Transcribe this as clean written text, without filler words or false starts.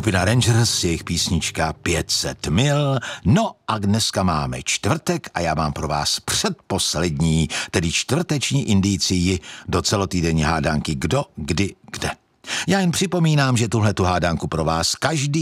Skupina Rangers, jejich písnička 500 mil. No a dneska máme čtvrtek a já mám pro vás předposlední, tedy čtvrteční indicii do celotýdenní hádánky Kdo, kdy, kde. Já jen připomínám, že tuhletu hádánku pro vás každý